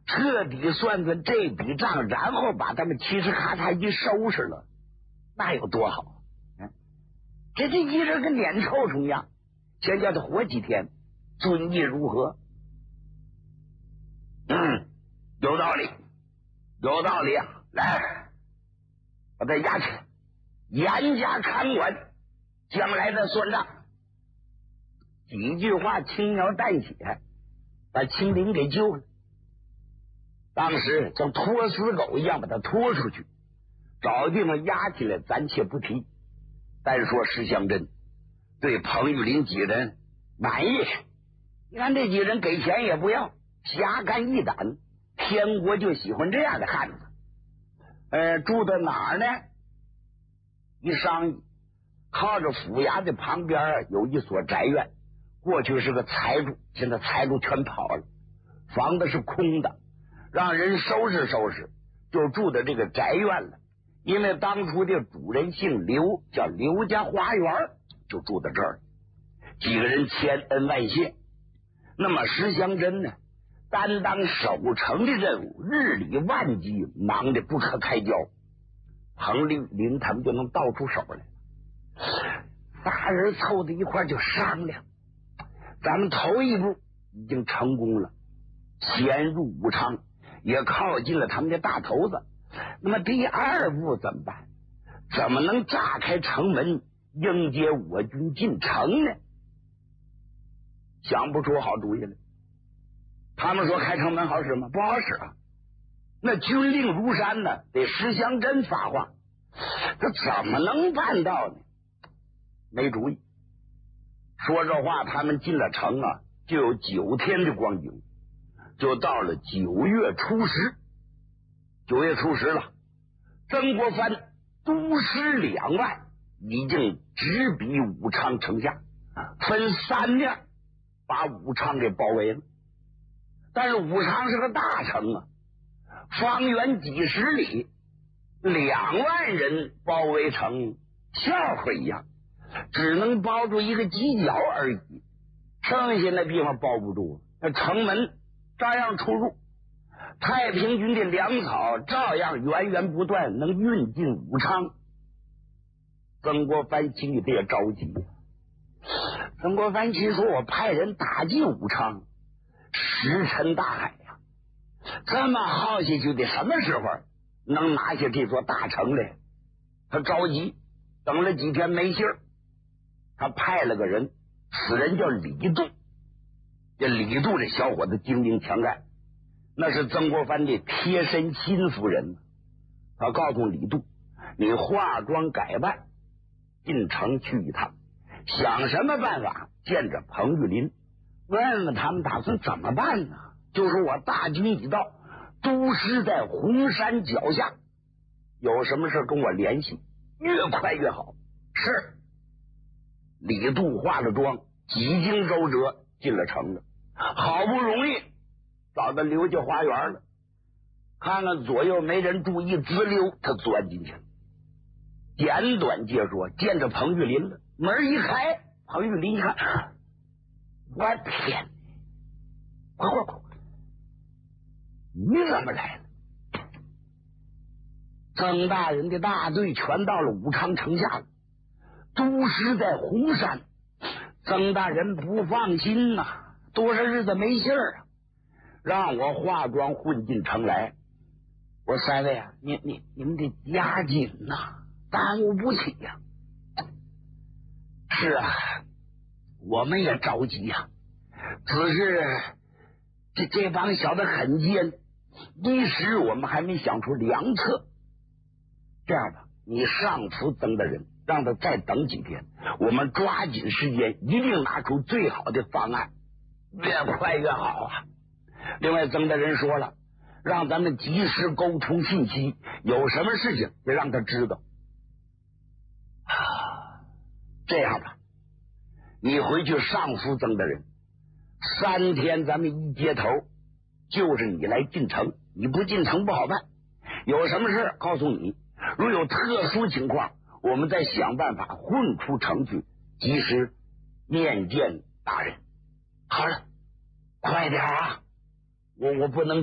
彻底算算这笔账，然后把他们嘁哧咔嚓一收拾了，那有多好？这一人跟撵臭虫一样，先叫他活几天，尊意如何？有道理，有道理啊！来，把他押起来，严加看管，将来再算账。几句话轻描淡写，把青林给救了。当时像拖死狗一样把他拖出去，找地方压起来，暂且不提。单说石祥珍对彭玉林几人满意，你看这几人给钱也不要，侠肝义胆，天国就喜欢这样的汉子。住在哪儿呢？一商议，靠着府衙的旁边有一所宅院，过去是个财主，现在财主全跑了，房子是空的，让人收拾收拾，就住在这个宅院了。因为当初的主人姓刘，叫刘家花园，就住在这儿。几个人千恩万谢。那么石祥珍呢，担当守城的任务，日理万机，忙得不可开交。彭玉林他们就能倒出手来，仨人凑在一块就商量，咱们头一步已经成功了，先入武昌，也靠近了他们的大头子。那么第二步怎么办？怎么能炸开城门迎接我军进城呢？想不出好主意来。他们说开城门好使吗？不好使啊！那军令如山呢，得石祥珍发话，这怎么能办到呢？没主意。说这话，他们进了城啊，就有9天的光景，就到了9月初10。9月初10了，曾国藩督师2万已经直逼武昌城下，分3面把武昌给包围了。但是武昌是个大城啊，方圆几十里，2万人包围城笑话一样，只能包住一个犄角而已，剩下那地方包不住，那城门照样出入，太平军的粮草照样源源不断能运进武昌。曾国藩心里也着急，曾国藩心说，我派人打进武昌，石沉大海呀，这么耗下去得什么时候能拿下这座大城来？他着急，等了几天没信儿，他派了个人，此人叫李杜。这李杜这小伙子精明强干，那是曾国藩的贴身心腹人。他告诉李杜，你化妆改扮进城去一趟，想什么办法见着彭玉林，问问他们打算怎么办呢？就说我大军已到，都师在红山脚下，有什么事跟我联系，越快越好。是。李杜化了妆，几经周折进了城了，好不容易找到刘家花园了，看看左右没人注意，滋溜他钻进去了。简短截说，见着彭玉林了，门一开，彭玉林一看，我天，快，你怎么来了？曾大人的大队全到了武昌城下了，都师在红山。曾大人不放心呐，多少日子没信儿啊，让我化妆混进城来。我说三位啊，你们得加紧呐，耽误不起呀。是啊，我们也着急呀，只是这帮小子很奸，一时我们还没想出良策。这样吧，你上服曾大人，让他再等几天，我们抓紧时间，一定拿出最好的方案，越快越好啊。另外曾大人说了，让咱们及时沟通信息，有什么事情得让他知道。这样吧，你回去上服曾大人，3天咱们一接头，就是你来进城，你不进城不好办，有什么事告诉你，如有特殊情况，我们再想办法混出城去，及时面见大人。好了，快点啊，我不能